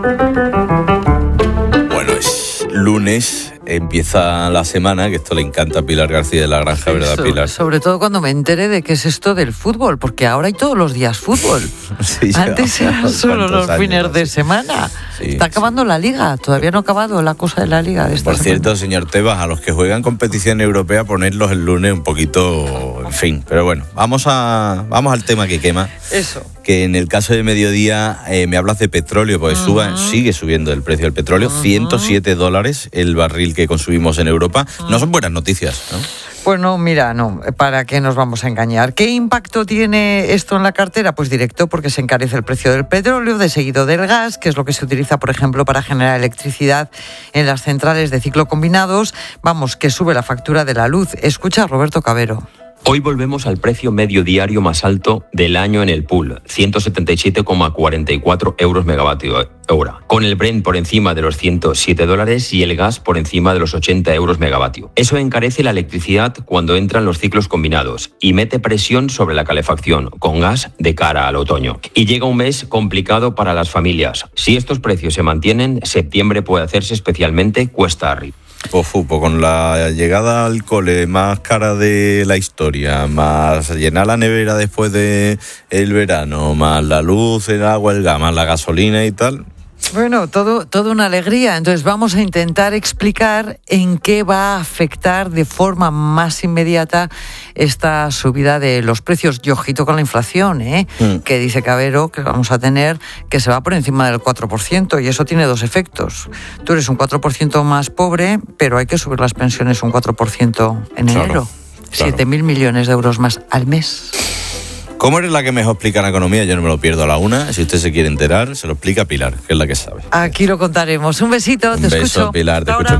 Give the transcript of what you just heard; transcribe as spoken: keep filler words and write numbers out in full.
Bueno, es lunes, empieza la semana, que esto le encanta a Pilar García de la Granja, ¿verdad, Eso, Pilar? Sobre todo cuando me entere de qué es esto del fútbol, porque ahora hay todos los días fútbol. Sí, Antes eran solo los años, fines de sí. semana. Sí, Está acabando sí. la liga, todavía no ha acabado la cosa de la liga de esta Por semana. cierto, señor Tebas, a los que juegan competición europea, ponerlos el lunes un poquito, en fin. Pero bueno, vamos a vamos al tema que quema. Eso. Que en el caso de Mediodía eh, me hablas de petróleo, pues uh-huh. suba, sigue subiendo el precio del petróleo, uh-huh. ciento siete dólares el barril que consumimos en Europa. Uh-huh. No son buenas noticias, ¿no? Pues no, mira, no, ¿para qué nos vamos a engañar? ¿Qué impacto tiene esto en la cartera? Pues directo, porque se encarece el precio del petróleo, de seguido del gas, que es lo que se utiliza, por ejemplo, para generar electricidad en las centrales de ciclo combinados. Vamos, que sube la factura de la luz. Escucha a Roberto Cabero. Hoy volvemos al precio medio diario más alto del año en el pool, ciento setenta y siete coma cuarenta y cuatro euros megavatio hora, con el Brent por encima de los ciento siete dólares y el gas por encima de los ochenta euros megavatio. Eso encarece la electricidad cuando entran los ciclos combinados y mete presión sobre la calefacción con gas de cara al otoño. Y llega un mes complicado para las familias. Si estos precios se mantienen, septiembre puede hacerse especialmente cuesta arriba. Pues Fupo, con la llegada al cole más cara de la historia, más llenar la nevera después de el verano, más la luz, el agua, el gas, más la gasolina y tal. Bueno, todo, todo una alegría. Entonces vamos a intentar explicar en qué va a afectar de forma más inmediata esta subida de los precios. Y ojito con la inflación, ¿eh? Mm. Que dice Cabero que vamos a tener, que se va por encima del cuatro por ciento, y eso tiene dos efectos. Tú eres un cuatro por ciento más pobre, pero hay que subir las pensiones un cuatro por ciento en enero. Claro, claro. siete mil millones de euros más al mes. ¿Cómo eres la que mejor explica la economía? Yo no me lo pierdo a la una. Si usted se quiere enterar, se lo explica Pilar, que es la que sabe. Aquí lo contaremos. Un besito, Un te beso, escucho. Pilar, te Hasta escucho. ahora.